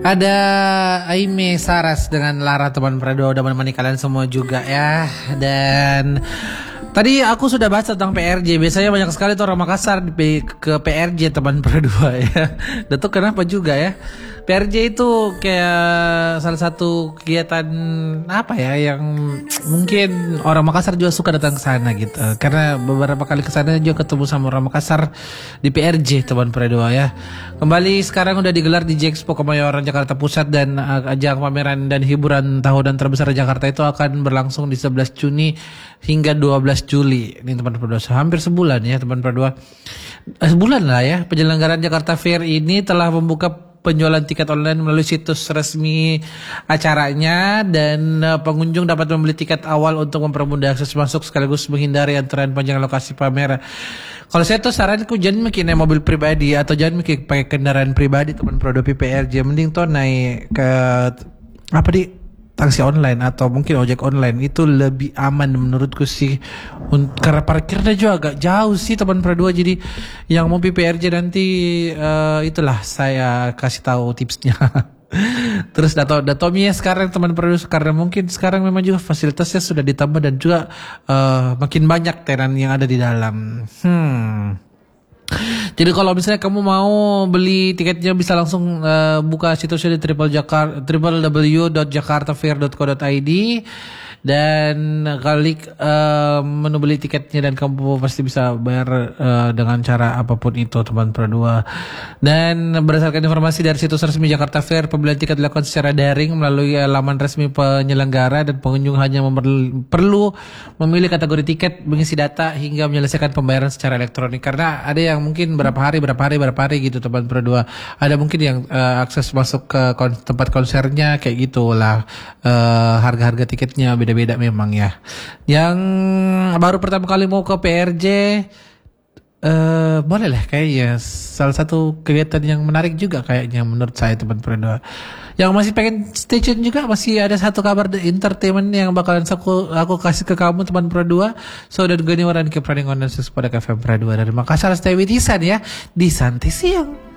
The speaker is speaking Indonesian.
Ada Aime Saras dengan Lara teman Prado udah menemani kalian semua juga ya. Dan tadi aku sudah bahas tentang PRJ. Biasanya banyak sekali tuh orang Makassar ke PRJ teman Prado ya. Dan tuh kenapa juga ya? PRJ itu kayak salah satu kegiatan apa ya yang mungkin orang Makassar juga suka datang ke sana gitu. Karena beberapa kali ke sana juga ketemu sama orang Makassar di PRJ teman Prado ya. Kembali sekarang udah digelar di Jexpo Kemayoran Jakarta Pusat dan ajang pameran dan hiburan tahunan terbesar Jakarta itu akan berlangsung di 11 Juni hingga 12 Juli. Ini teman Prado hampir sebulan ya teman Prado. Sebulan lah ya. Penyelenggaraan Jakarta Fair ini telah membuka penjualan tiket online melalui situs resmi acaranya dan pengunjung dapat membeli tiket awal untuk mempermudah akses masuk sekaligus menghindari antrean panjang lokasi pameran. Kalau saya tuh saranku jangan bikin mobil pribadi atau jangan bikin pakai kendaraan pribadi teman Prado PRJ, mending tuh naik ke apa di taksi online atau mungkin ojek online, itu lebih aman menurutku sih. Karena parkirnya juga agak jauh sih teman Prado. Jadi yang mau PRJ nanti itulah saya kasih tahu tipsnya. Terus Datomi ya sekarang teman Prado, karena mungkin sekarang memang juga fasilitasnya sudah ditambah dan juga makin banyak tenan yang ada di dalam. Jadi kalau misalnya kamu mau beli tiketnya bisa langsung buka situsnya di www.jakartafair.co.id dan klik menu beli tiketnya dan kamu pasti bisa bayar dengan cara apapun itu teman Prado. Dan berdasarkan informasi dari situs resmi Jakarta Fair, pembelian tiket dilakukan secara daring melalui laman resmi penyelenggara dan pengunjung hanya perlu memilih kategori tiket, mengisi data hingga menyelesaikan pembayaran secara elektronik. Karena ada yang mungkin berapa hari gitu teman Prado. Ada mungkin yang akses masuk ke tempat konsernya kayak gitulah. Harga-harga tiketnya beda-beda memang ya. Yang baru pertama kali mau ke PRJ boleh lah kayaknya, salah satu kegiatan yang menarik juga kayaknya menurut saya teman Prado. Yang masih pengen stay tune juga, masih ada satu kabar entertainment yang bakalan aku kasih ke kamu teman Prado. So dan gini waran ke Prading Online pada KFM Prado dari Makassar, stay with Isan ya di Santai Siang.